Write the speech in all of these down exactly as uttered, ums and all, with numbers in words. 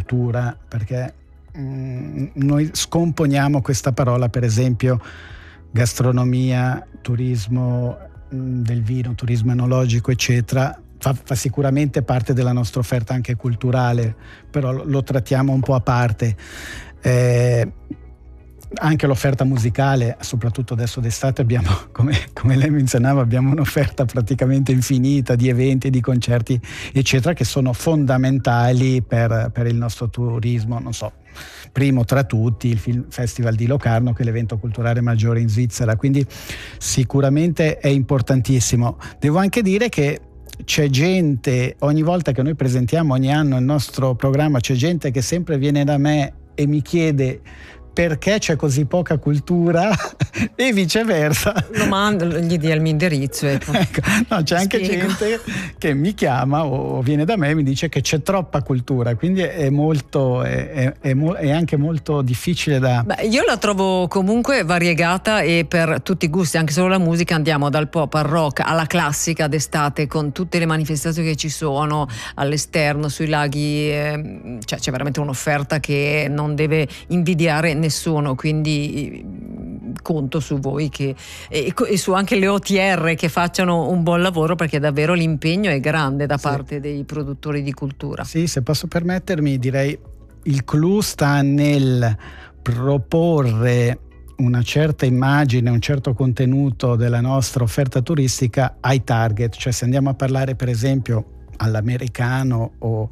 cultura, perché mh, noi scomponiamo questa parola, per esempio gastronomia, turismo mh, del vino, turismo enologico, eccetera. Fa, fa sicuramente parte della nostra offerta anche culturale, però lo, lo trattiamo un po' a parte. Eh, anche l'offerta musicale, soprattutto adesso d'estate, abbiamo, come, come lei menzionava, abbiamo un'offerta praticamente infinita di eventi, di concerti, eccetera, che sono fondamentali per, per il nostro turismo. Non so, primo tra tutti il Film Festival di Locarno, che è l'evento culturale maggiore in Svizzera, quindi sicuramente è importantissimo. Devo anche dire che c'è gente, ogni volta che noi presentiamo ogni anno il nostro programma, c'è gente che sempre viene da me e mi chiede perché c'è così poca cultura e viceversa. Lo mando, gli dia il mio indirizzo. Ecco. Ecco, no, c'è anche Spiego. gente che mi chiama o viene da me e mi dice che c'è troppa cultura, quindi è molto è, è, è, è anche molto difficile da... Beh, io la trovo comunque variegata e per tutti i gusti, anche solo la musica. Andiamo dal pop al rock alla classica d'estate, con tutte le manifestazioni che ci sono all'esterno, sui laghi, eh, cioè c'è veramente un'offerta che non deve invidiare nessuno, quindi conto su voi che, e, e su anche le O T R che facciano un buon lavoro, perché davvero l'impegno è grande da sì. parte dei produttori di cultura. Sì, se posso permettermi, direi il clou sta nel proporre una certa immagine, un certo contenuto della nostra offerta turistica ai target, cioè se andiamo a parlare per esempio all'americano o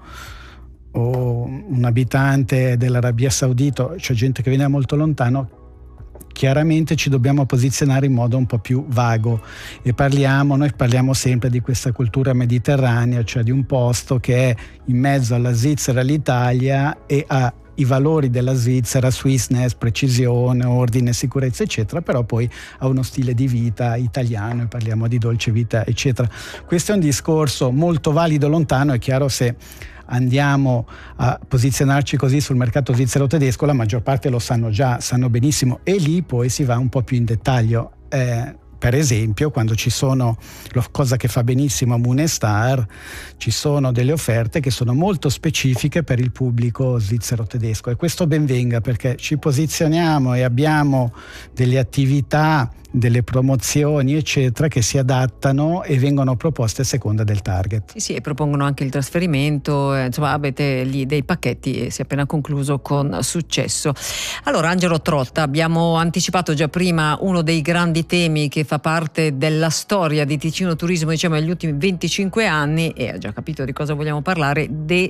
o un abitante dell'Arabia Saudita, c'è gente che viene da molto lontano, chiaramente ci dobbiamo posizionare in modo un po' più vago e parliamo, noi parliamo sempre di questa cultura mediterranea, cioè di un posto che è in mezzo alla Svizzera e all'Italia e ha i valori della Svizzera, Swissness, precisione, ordine, sicurezza, eccetera, però poi ha uno stile di vita italiano e parliamo di dolce vita, eccetera. Questo è un discorso molto valido lontano. È chiaro, se andiamo a posizionarci così sul mercato svizzero-tedesco, la maggior parte lo sanno già, sanno benissimo, e lì poi si va un po' più in dettaglio. Eh, per esempio, quando ci sono, la cosa che fa benissimo a Moonestar, ci sono delle offerte che sono molto specifiche per il pubblico svizzero-tedesco, e questo ben venga, perché ci posizioniamo e abbiamo delle attività, delle promozioni, eccetera, che si adattano e vengono proposte a seconda del target. Sì, sì, e propongono anche il trasferimento, eh, insomma avete lì dei pacchetti e si è appena concluso con successo. Allora, Angelo Trotta, abbiamo anticipato già prima uno dei grandi temi che fa parte della storia di Ticino Turismo, diciamo, negli ultimi venticinque anni, e ha già capito di cosa vogliamo parlare: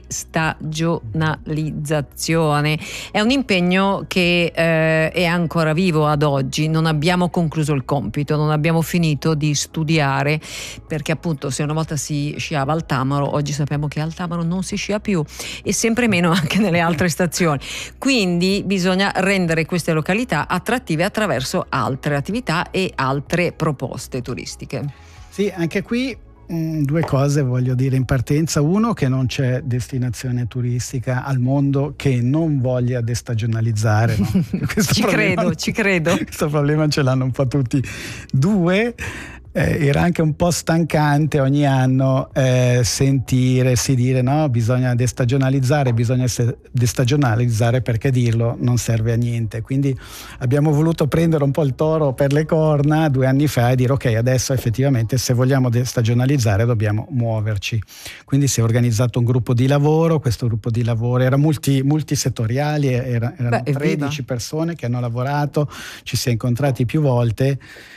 destagionalizzazione. È un impegno che eh, è ancora vivo ad oggi, non abbiamo concluso il compito, non abbiamo finito di studiare, perché appunto se una volta si sciava al Tamaro, oggi sappiamo che al Tamaro non si scia più, e sempre meno anche nelle altre stazioni, quindi bisogna rendere queste località attrattive attraverso altre attività e altre proposte turistiche. Sì, anche qui mh, due cose voglio dire in partenza. Uno, che non c'è destinazione turistica al mondo che non voglia destagionalizzare, no? ci credo, ci credo. Questo problema ce l'hanno un po' tutti. Due, eh, era anche un po' stancante ogni anno eh, sentire, si dire no, bisogna destagionalizzare, bisogna destagionalizzare, perché dirlo non serve a niente. Quindi abbiamo voluto prendere un po' il toro per le corna due anni fa e dire ok, adesso effettivamente se vogliamo destagionalizzare dobbiamo muoverci. Quindi si è organizzato un gruppo di lavoro, questo gruppo di lavoro era multi, multisettoriali, era, erano Beh, tredici persone che hanno lavorato, ci si è incontrati più volte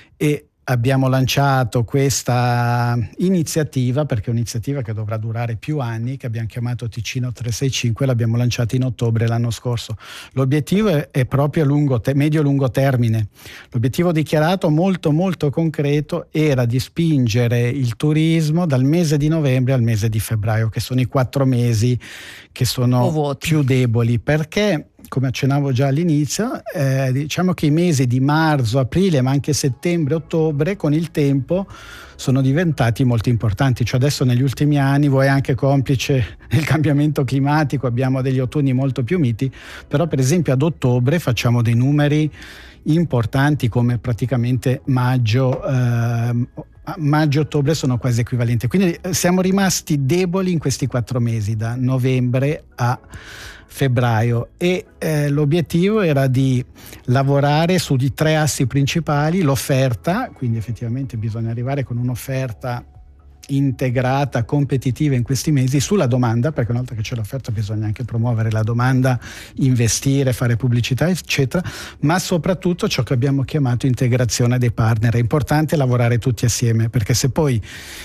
e abbiamo lanciato questa iniziativa, perché è un'iniziativa che dovrà durare più anni, che abbiamo chiamato Ticino trecentosessantacinque, l'abbiamo lanciata in ottobre l'anno scorso. L'obiettivo è, è proprio a lungo te- medio-lungo termine. L'obiettivo dichiarato, molto molto concreto, era di spingere il turismo dal mese di novembre al mese di febbraio, che sono i quattro mesi che sono più deboli, perché come accennavo già all'inizio, eh, diciamo che i mesi di marzo, aprile, ma anche settembre, ottobre, con il tempo sono diventati molto importanti. Cioè adesso negli ultimi anni, voi anche complice il cambiamento climatico, abbiamo degli autunni molto più miti, però per esempio ad ottobre facciamo dei numeri importanti, come praticamente maggio, eh, maggio-ottobre sono quasi equivalenti. Quindi siamo rimasti deboli in questi quattro mesi, da novembre a febbraio e eh, l'obiettivo era di lavorare su di tre assi principali: l'offerta, quindi effettivamente bisogna arrivare con un'offerta integrata, competitiva in questi mesi, sulla domanda, perché una volta che c'è l'offerta bisogna anche promuovere la domanda, investire, fare pubblicità eccetera, ma soprattutto ciò che abbiamo chiamato integrazione dei partner. È importante lavorare tutti assieme, perché se poi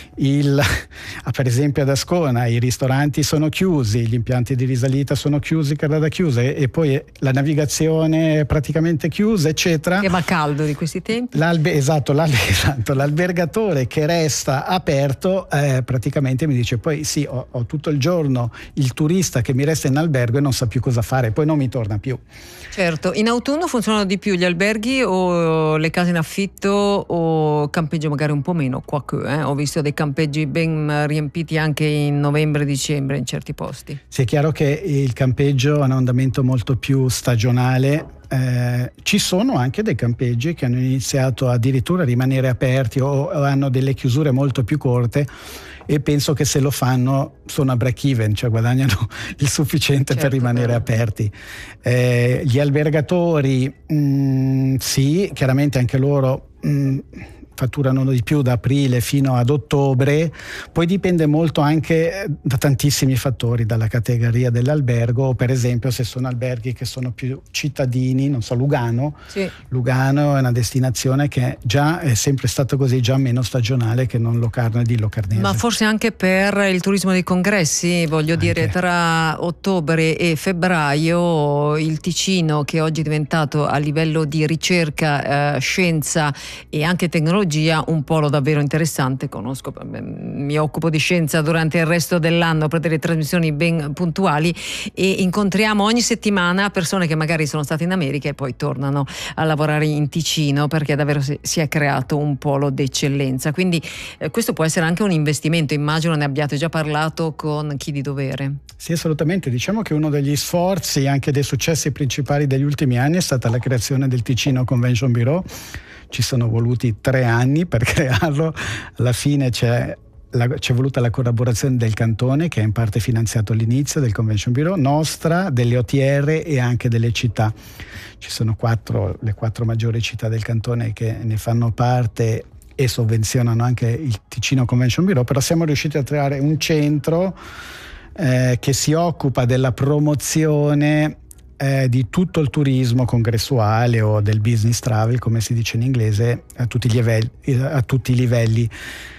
il per esempio ad Ascona i ristoranti sono chiusi, gli impianti di risalita sono chiusi, carrada chiusa, e poi la navigazione è praticamente chiusa eccetera, che va caldo di questi tempi, L'albe- esatto, l'albe- esatto, l'albergatore che resta aperto Eh, praticamente mi dice poi sì, ho, ho tutto il giorno il turista che mi resta in albergo e non sa più cosa fare, poi non mi torna più. Certo, in autunno funzionano di più gli alberghi o le case in affitto o campeggio magari un po' meno, quoique, eh? Ho visto dei campeggi ben riempiti anche in novembre e dicembre in certi posti. Sì, è chiaro che il campeggio ha un andamento molto più stagionale. Eh, ci sono anche dei campeggi che hanno iniziato addirittura a rimanere aperti o, o hanno delle chiusure molto più corte, e penso che se lo fanno sono a break even, cioè guadagnano il sufficiente certo, per rimanere però. aperti. Eh, gli albergatori mh, sì, chiaramente anche loro mh, fatturano di più da aprile fino ad ottobre, poi dipende molto anche da tantissimi fattori, dalla categoria dell'albergo. Per esempio se sono alberghi che sono più cittadini, non so, Lugano, sì. Lugano è una destinazione che già è sempre stato così, già meno stagionale che non Locarno e di Locarnese. Ma forse anche per il turismo dei congressi, voglio anche. dire, tra ottobre e febbraio il Ticino, che oggi è diventato a livello di ricerca, eh, scienza e anche tecnologia un polo davvero interessante. Conosco, mi occupo di scienza durante il resto dell'anno per delle trasmissioni ben puntuali, e incontriamo ogni settimana persone che magari sono state in America e poi tornano a lavorare in Ticino, perché davvero si è creato un polo d'eccellenza. Quindi eh, questo può essere anche un investimento, immagino ne abbiate già parlato con chi di dovere. Sì, assolutamente. Diciamo che uno degli sforzi, anche dei successi principali degli ultimi anni, è stata la creazione del Ticino Convention Bureau. Ci sono voluti tre anni per crearlo, alla fine c'è, la, c'è voluta la collaborazione del Cantone, che è in parte finanziato all'inizio del Convention Bureau, nostra, delle O T R e anche delle città. Ci sono quattro, le quattro maggiori città del Cantone che ne fanno parte e sovvenzionano anche il Ticino Convention Bureau, però siamo riusciti a creare un centro eh, che si occupa della promozione Eh, di tutto il turismo congressuale o del business travel, come si dice in inglese, a tutti, gli livelli, a tutti i livelli.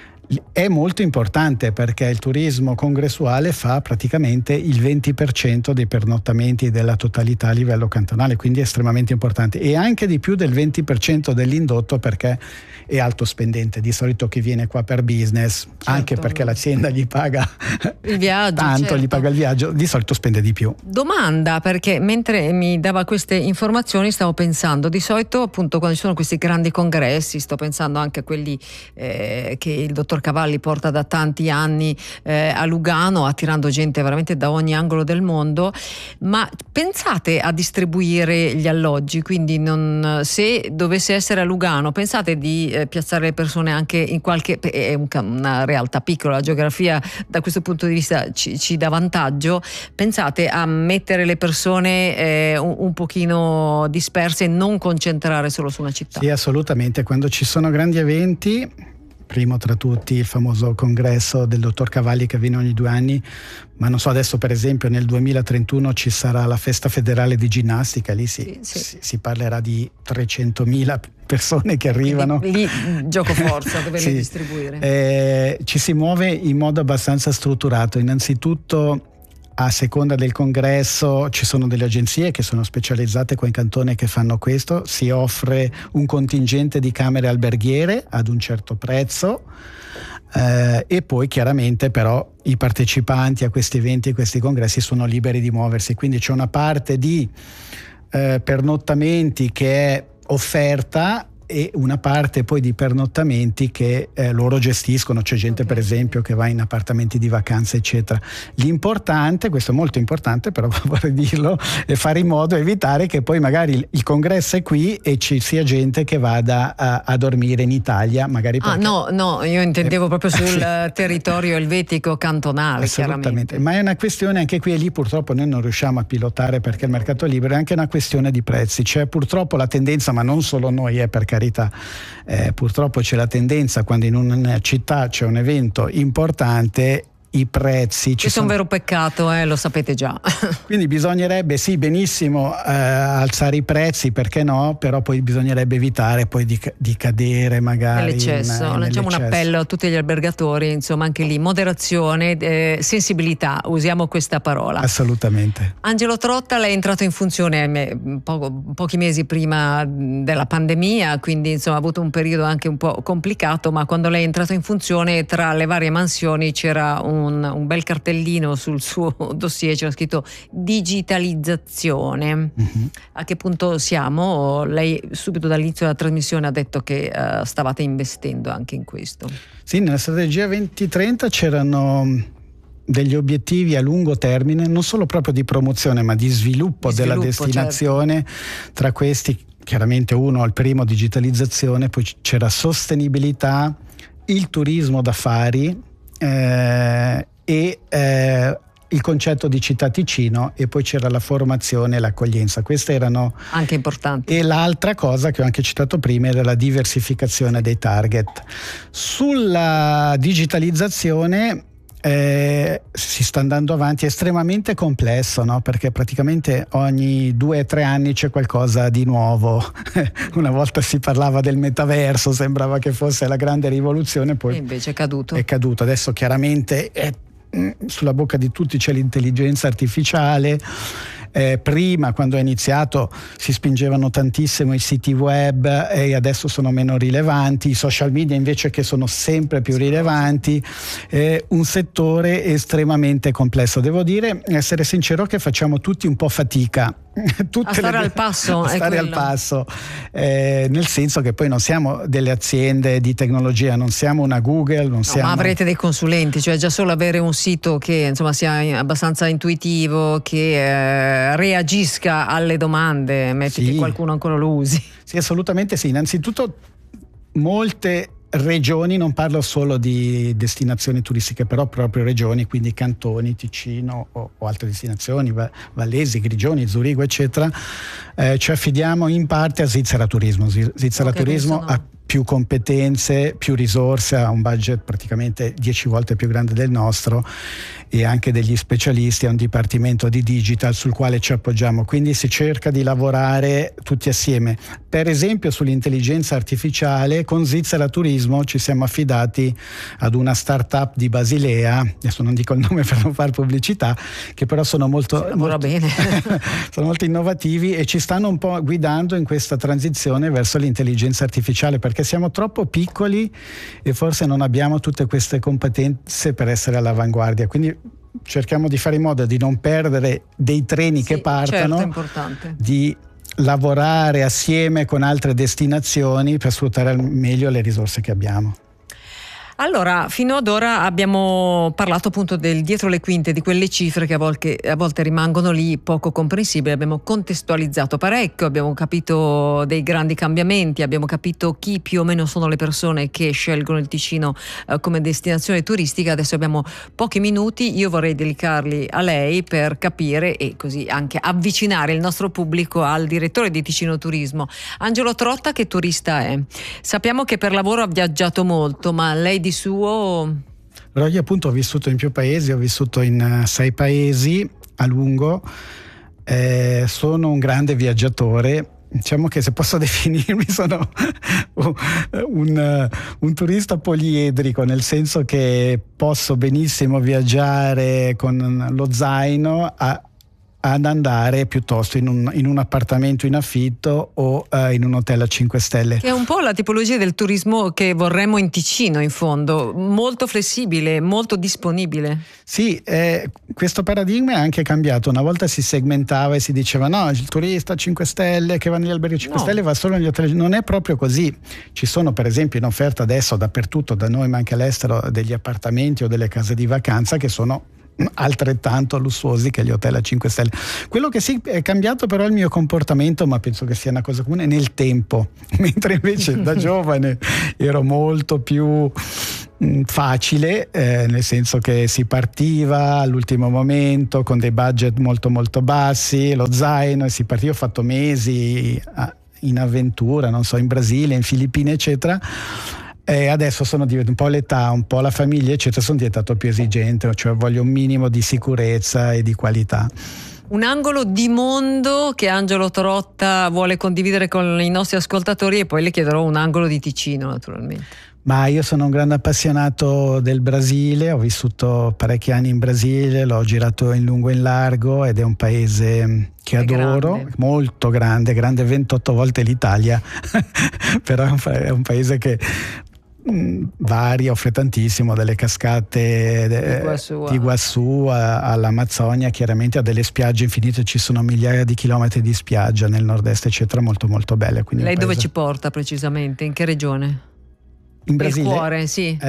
È molto importante perché il turismo congressuale fa praticamente il venti per cento dei pernottamenti della totalità a livello cantonale, quindi è estremamente importante, e anche di più del venti per cento dell'indotto, perché è alto spendente. Di solito chi viene qua per business, certo, anche perché l'azienda gli paga il viaggio, tanto, certo. gli paga il viaggio, di solito spende di più. Domanda, perché mentre mi dava queste informazioni stavo pensando, di solito appunto quando ci sono questi grandi congressi, sto pensando anche a quelli eh, che il dottor Cavalli porta da tanti anni eh, a Lugano, attirando gente veramente da ogni angolo del mondo, ma pensate a distribuire gli alloggi? Quindi non, se dovesse essere a Lugano, pensate di eh, piazzare le persone anche in qualche, è un, una realtà piccola, la geografia da questo punto di vista ci, ci dà vantaggio, pensate a mettere le persone eh, un, un pochino disperse e non concentrare solo su una città? Sì, assolutamente. Quando ci sono grandi eventi, primo tra tutti il famoso congresso del dottor Cavalli che avviene ogni due anni, ma non so, adesso per esempio nel duemilatrentuno ci sarà la festa federale di ginnastica, lì si, sì, sì. si, si parlerà di trecentomila persone che arrivano. Quindi, lì gioco forza, doverli sì. distribuire. Eh, ci si muove in modo abbastanza strutturato. Innanzitutto, a seconda del congresso ci sono delle agenzie che sono specializzate qua in Cantone che fanno questo, si offre un contingente di camere alberghiere ad un certo prezzo eh, e poi chiaramente però i partecipanti a questi eventi e questi congressi sono liberi di muoversi, quindi c'è una parte di eh, pernottamenti che è offerta e una parte poi di pernottamenti che eh, loro gestiscono. C'è gente okay. per esempio che va in appartamenti di vacanza eccetera. L'importante, questo è molto importante però vorrei dirlo, è fare in modo di evitare che poi magari il congresso è qui e ci sia gente che vada a, a dormire in Italia magari perché... Ah no, no, io intendevo eh, proprio sul sì. territorio elvetico cantonale. Assolutamente, ma è una questione anche qui, e lì purtroppo noi non riusciamo a pilotare perché il mercato libero è anche una questione di prezzi. C'è purtroppo la tendenza, ma non solo noi, eh, per carità, eh, purtroppo c'è la tendenza quando in una città c'è un evento importante i prezzi ci questo sono... è un vero peccato, eh, lo sapete già. Quindi bisognerebbe sì benissimo eh, alzare i prezzi, perché no, però poi bisognerebbe evitare poi di, di cadere magari nell'eccesso. in, in Lanciamo nell'eccesso. un appello a tutti gli albergatori, insomma anche lì moderazione, eh, sensibilità, usiamo questa parola. Assolutamente. Angelo Trotta, lei è entrato in funzione po- pochi mesi prima della pandemia, quindi insomma ha avuto un periodo anche un po' complicato, ma quando lei è entrato in funzione tra le varie mansioni c'era un Un, un bel cartellino sul suo dossier, c'era scritto digitalizzazione. Mm-hmm. A che punto siamo? Lei subito dall'inizio della trasmissione ha detto che uh, stavate investendo anche in questo. Sì, nella strategia venti trenta c'erano degli obiettivi a lungo termine, non solo proprio di promozione ma di sviluppo, di della sviluppo, destinazione, certo. Tra questi chiaramente uno, il primo, digitalizzazione, poi c'era sostenibilità, il turismo d'affari, Eh, e eh, il concetto di città Ticino, e poi c'era la formazione e l'accoglienza. Queste erano anche importanti. E l'altra cosa che ho anche citato prima era la diversificazione dei target. Sulla digitalizzazione eh, si sta andando avanti, è estremamente complesso, no? Perché praticamente ogni due o tre anni c'è qualcosa di nuovo. Una volta si parlava del metaverso, sembrava che fosse la grande rivoluzione, poi e invece è caduto. È caduto. Adesso chiaramente è, sulla bocca di tutti c'è l'intelligenza artificiale. Eh, prima, quando è iniziato, si spingevano tantissimo i siti web e adesso sono meno rilevanti, i social media invece che sono sempre più rilevanti. Eh, un settore estremamente complesso. Devo dire, essere sincero, che facciamo tutti un po' fatica Tutte a stare le, al passo, a stare al passo eh, nel senso che poi non siamo delle aziende di tecnologia, non siamo una Google, non no, siamo... ma avrete dei consulenti, cioè già solo avere un sito che insomma sia abbastanza intuitivo, che eh, reagisca alle domande, metti sì. che qualcuno ancora lo usi. Sì, assolutamente sì. Innanzitutto molte regioni, non parlo solo di destinazioni turistiche, però proprio regioni, quindi cantoni, Ticino o, o altre destinazioni, Vallesi, Grigioni, Zurigo eccetera, eh, ci affidiamo in parte a Svizzera Turismo. Svizzera okay, Turismo ha più competenze, più risorse, ha un budget praticamente dieci volte più grande del nostro e anche degli specialisti, ha un dipartimento di digital sul quale ci appoggiamo, quindi si cerca di lavorare tutti assieme. Per esempio sull'intelligenza artificiale con Svizzera Turismo ci siamo affidati ad una startup di Basilea, adesso non dico il nome per non fare pubblicità, che però sono molto, si lavora molto bene. sono molto innovativi e ci stanno un po' guidando in questa transizione verso l'intelligenza artificiale, perché siamo troppo piccoli e forse non abbiamo tutte queste competenze per essere all'avanguardia, quindi cerchiamo di fare in modo di non perdere dei treni sì, che partono, certo, è importante. Di lavorare assieme con altre destinazioni per sfruttare al meglio le risorse che abbiamo. Allora, fino ad ora abbiamo parlato appunto del dietro le quinte, di quelle cifre che a volte, a volte rimangono lì poco comprensibili, abbiamo contestualizzato parecchio, abbiamo capito dei grandi cambiamenti, abbiamo capito chi più o meno sono le persone che scelgono il Ticino eh, come destinazione turistica. Adesso abbiamo pochi minuti, io vorrei dedicarli a lei per capire e così anche avvicinare il nostro pubblico al direttore di Ticino Turismo. Angelo Trotta, che turista è? Sappiamo che per lavoro ha viaggiato molto, ma lei di suo? Però io appunto ho vissuto in più paesi, ho vissuto in uh, sei paesi a lungo, eh, sono un grande viaggiatore. Diciamo che se posso definirmi sono un, un turista poliedrico, nel senso che posso benissimo viaggiare con lo zaino a ad andare piuttosto in un, in un appartamento in affitto o uh, in un hotel a cinque stelle. Che è un po' la tipologia del turismo che vorremmo in Ticino, in fondo, molto flessibile, molto disponibile. Sì, eh, questo paradigma è anche cambiato. Una volta si segmentava e si diceva no, il turista a cinque stelle che va negli alberghi a cinque No. stelle va solo negli hotel. Non è proprio così. Ci sono per esempio in offerta adesso dappertutto, da noi ma anche all'estero, degli appartamenti o delle case di vacanza che sono altrettanto lussuosi che gli hotel a cinque stelle. Quello che sì è cambiato però è il mio comportamento, ma penso che sia una cosa comune, nel tempo, mentre invece da giovane ero molto più mh, facile, eh, nel senso che si partiva all'ultimo momento con dei budget molto molto bassi, lo zaino, e si partiva. Ho fatto mesi a, in avventura, non so, in Brasile, in Filippine eccetera. E adesso sono diventato un po' l'età, un po' la famiglia eccetera, sono diventato più esigente, cioè voglio un minimo di sicurezza e di qualità. Un angolo di mondo che Angelo Trotta vuole condividere con i nostri ascoltatori, e poi le chiederò un angolo di Ticino naturalmente. Ma io sono un grande appassionato del Brasile, ho vissuto parecchi anni in Brasile, l'ho girato in lungo e in largo ed è un paese che è adoro, grande. Molto grande, grande ventotto volte l'Italia, però è un, è un paese che varia, offre tantissimo, dalle cascate de, di Iguazú, di Iguazú a, all'Amazzonia, chiaramente ha delle spiagge infinite, ci sono migliaia di chilometri di spiaggia nel nord-est eccetera, molto molto belle. Quindi Lei dove paese... ci porta precisamente? In che regione? In Brasile? Il cuore, sì.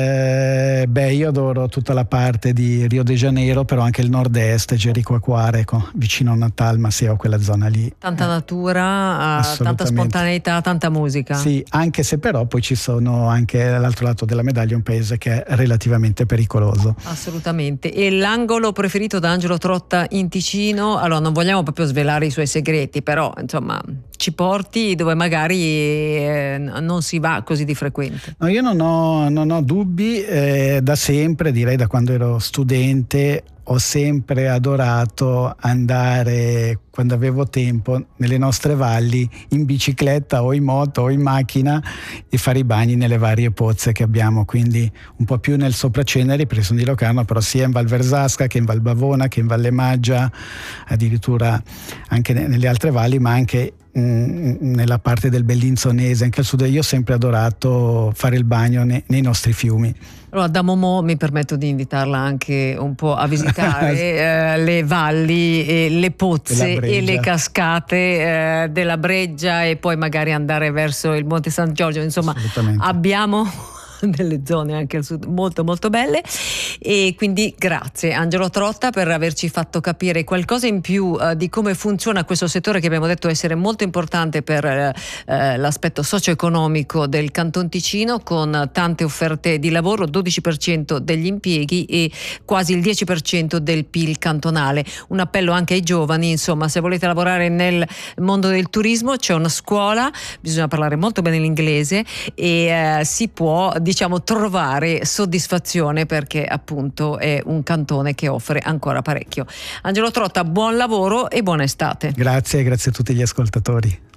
Eh, beh, io adoro tutta la parte di Rio de Janeiro, però anche il nord-est, Jericoacoara, ecco, vicino a Natal, ma sì, ho quella zona lì. Tanta eh, natura, tanta spontaneità, tanta musica. Sì, anche se però poi ci sono anche all'altro lato della medaglia un paese che è relativamente pericoloso. Assolutamente. E l'angolo preferito da Angelo Trotta in Ticino? Allora, non vogliamo proprio svelare i suoi segreti, però insomma ci porti dove magari eh, non si va così di frequente. No, io non ho, non ho dubbi, eh, da sempre, direi da quando ero studente, ho sempre adorato andare, quando avevo tempo, nelle nostre valli in bicicletta o in moto o in macchina e fare i bagni nelle varie pozze che abbiamo, quindi un po' più nel Sopraceneri, perché sono di Locarno, però sia in Val Versasca che in Val Bavona che in Valle Maggia, addirittura anche nelle altre valli, ma anche nella parte del Bellinzonese, anche al sud. Io ho sempre adorato fare il bagno nei, nei nostri fiumi. Allora, da Momò mi permetto di invitarla anche un po' a visitare eh, le valli, e le pozze e le cascate eh, della Breggia, e poi magari andare verso il Monte San Giorgio. Insomma, abbiamo delle zone anche al sud molto molto belle, e quindi grazie Angelo Trotta per averci fatto capire qualcosa in più uh, di come funziona questo settore che abbiamo detto essere molto importante per uh, l'aspetto socio-economico del Canton Ticino, con tante offerte di lavoro, dodici per cento degli impieghi e quasi il dieci per cento del P I L cantonale. Un appello anche ai giovani, insomma, se volete lavorare nel mondo del turismo c'è una scuola, bisogna parlare molto bene l'inglese e uh, si può diciamo trovare soddisfazione, perché appunto è un cantone che offre ancora parecchio. Angelo Trotta, buon lavoro e buona estate. Grazie, grazie a tutti gli ascoltatori.